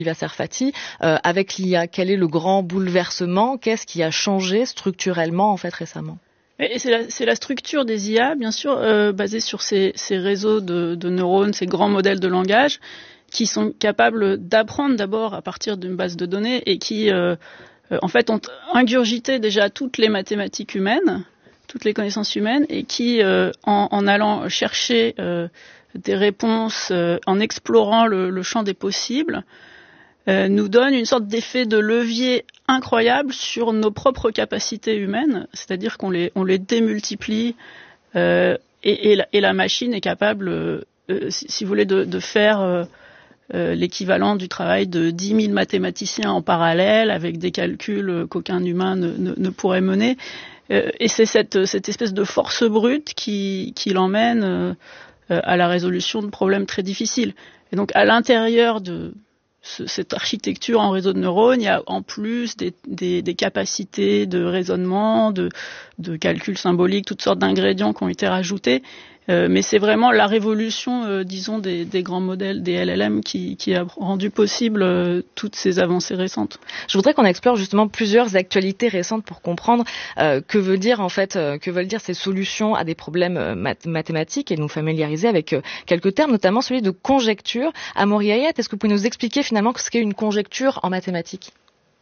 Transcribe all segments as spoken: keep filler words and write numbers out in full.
Sylvia Serfati, euh, avec l'I A, quel est le grand bouleversement? Qu'est-ce qui a changé structurellement en fait récemment? Et c'est la, c'est la structure des I A, bien sûr, euh, basée sur ces, ces réseaux de, de neurones, ces grands modèles de langage, qui sont capables d'apprendre d'abord à partir d'une base de données et qui, euh, euh, en fait, ont ingurgité déjà toutes les mathématiques humaines, toutes les connaissances humaines, et qui, euh, en, en allant chercher euh, des réponses, euh, en explorant le, le champ des possibles, Euh, nous donne une sorte d'effet de levier incroyable sur nos propres capacités humaines, c'est-à-dire qu'on les, on les démultiplie euh, et, et, la, et la machine est capable, euh, si, si vous voulez, de, de faire euh, euh, l'équivalent du travail de dix mille mathématiciens en parallèle avec des calculs qu'aucun humain ne, ne, ne pourrait mener. Euh, et c'est cette, cette espèce de force brute qui, qui l'emmène euh, à la résolution de problèmes très difficiles. Et donc à l'intérieur de cette architecture en réseau de neurones, il y a en plus des, des, des capacités de raisonnement, de, de calcul symbolique, toutes sortes d'ingrédients qui ont été rajoutés. Euh, mais c'est vraiment la révolution, euh, disons, des, des grands modèles, des L L M, qui, qui a rendu possible euh, toutes ces avancées récentes. Je voudrais qu'on explore justement plusieurs actualités récentes pour comprendre euh, que veut dire en fait, euh, que veulent dire ces solutions à des problèmes euh, math- mathématiques et nous familiariser avec euh, quelques termes, notamment celui de conjecture. Amaury Hayat, est-ce que vous pouvez nous expliquer finalement ce qu'est une conjecture en mathématiques?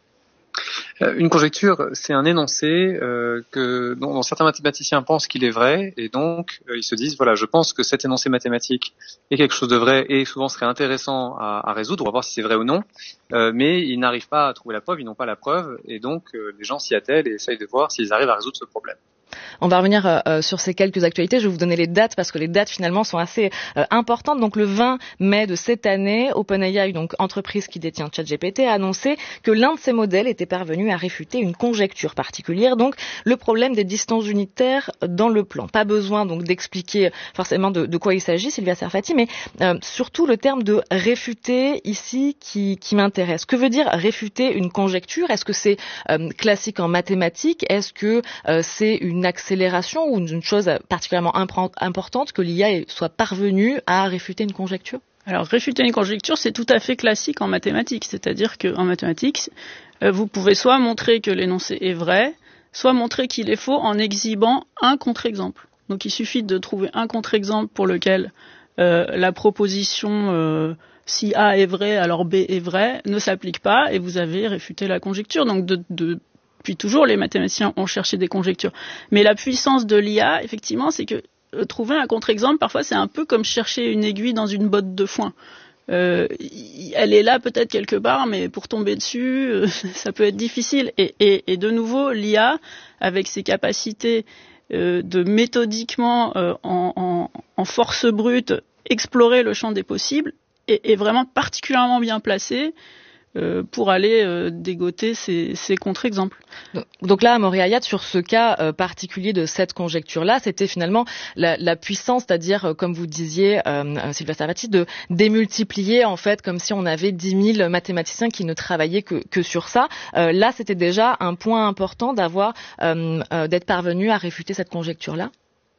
Une conjecture, c'est un énoncé euh, que, dont, dont certains mathématiciens pensent qu'il est vrai, et donc euh, ils se disent, voilà, je pense que cet énoncé mathématique est quelque chose de vrai et souvent serait intéressant à, à résoudre, on va voir si c'est vrai ou non, euh, mais ils n'arrivent pas à trouver la preuve, ils n'ont pas la preuve, et donc euh, les gens s'y attellent et essayent de voir s'ils arrivent à résoudre ce problème. On va revenir euh, sur ces quelques actualités. Je vais vous donner les dates parce que les dates finalement sont assez euh, importantes. Donc le vingt mai de cette année, OpenAI, donc entreprise qui détient ChatGPT, a annoncé que l'un de ses modèles était parvenu à réfuter une conjecture particulière, donc le problème des distances unitaires dans le plan. Pas besoin donc d'expliquer forcément de, de quoi il s'agit, Sylvia Serfati, mais euh, surtout le terme de réfuter ici qui, qui m'intéresse. Que veut dire réfuter une conjecture? Est-ce que c'est euh, classique en mathématiques? Est-ce que euh, c'est une accélération ou une chose particulièrement importante que l'I A soit parvenue à réfuter une conjecture? Alors, réfuter une conjecture, c'est tout à fait classique en mathématiques. C'est-à-dire qu'en mathématiques, euh, vous pouvez soit montrer que l'énoncé est vrai, soit montrer qu'il est faux en exhibant un contre-exemple. Donc, il suffit de trouver un contre-exemple pour lequel euh, la proposition euh, si A est vrai, alors B est vrai, ne s'applique pas et vous avez réfuté la conjecture. Donc, de, de Depuis toujours, les mathématiciens ont cherché des conjectures. Mais la puissance de l'I A, effectivement, c'est que euh, trouver un contre-exemple, parfois, c'est un peu comme chercher une aiguille dans une botte de foin. Euh, elle est là peut-être quelque part, mais pour tomber dessus, euh, ça peut être difficile. Et, et, et de nouveau, l'I A, avec ses capacités euh, de méthodiquement, euh, en, en, en force brute, explorer le champ des possibles, est, est vraiment particulièrement bien placée Euh, pour aller euh, dégoter ces, ces contre-exemples. Donc, donc là, Amaury Hayat, sur ce cas euh, particulier de cette conjecture-là, c'était finalement la, la puissance, c'est-à-dire, euh, comme vous disiez, euh, Sylvia Serfati, de démultiplier, en fait, comme si on avait dix mille mathématiciens qui ne travaillaient que, que sur ça. Euh, là, c'était déjà un point important d'avoir, euh, euh, d'être parvenu à réfuter cette conjecture-là.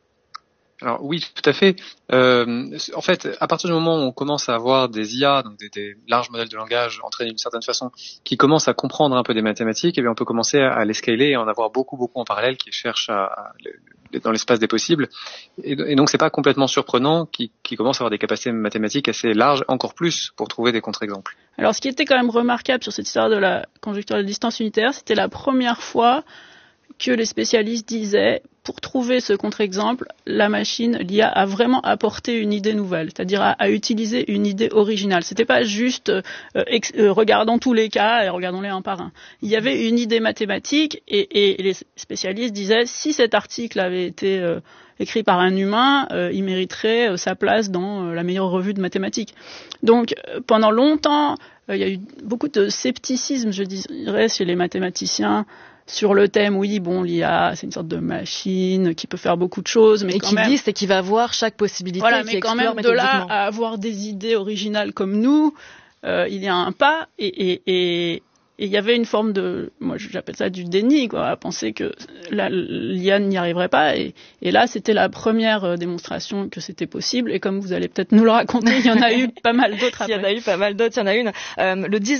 Alors oui, tout à fait. Euh, en fait, à partir du moment où on commence à avoir des I A, donc des, des larges modèles de langage entraînés d'une certaine façon, qui commencent à comprendre un peu des mathématiques, et bien on peut commencer à, à les scaler et en avoir beaucoup, beaucoup en parallèle qui cherchent à, à, dans l'espace des possibles. Et, et donc c'est pas complètement surprenant qu'ils qui commencent à avoir des capacités mathématiques assez larges, encore plus pour trouver des contre-exemples. Alors ce qui était quand même remarquable sur cette histoire de la conjecture de distance unitaire, c'était la première fois que les spécialistes disaient, pour trouver ce contre-exemple, la machine, l'I A, a vraiment apporté une idée nouvelle, c'est-à-dire a, a utilisé une idée originale. C'était pas juste euh, ex, euh, regardons tous les cas et regardons-les un par un. Il y avait une idée mathématique et, et, et les spécialistes disaient, si cet article avait été euh, écrit par un humain, euh, il mériterait euh, sa place dans euh, la meilleure revue de mathématiques. Donc, euh, pendant longtemps, euh, il y a eu beaucoup de scepticisme, je dirais, chez les mathématiciens, sur le thème, oui, bon, l'I A, c'est une sorte de machine qui peut faire beaucoup de choses, mais et quand qui même... dit, c'est qu'il va voir chaque possibilité. Voilà, qui mais quand même, de là à avoir des idées originales comme nous, euh, il y a un pas, et, et, et, il y avait une forme de, moi j'appelle ça du déni, quoi, à penser que l'I A n'y arriverait pas. Et, et là, c'était la première démonstration que c'était possible. Et comme vous allez peut-être nous le raconter, il y en a eu pas mal d'autres après. Il y en a eu pas mal d'autres. Il y en a une. Euh, le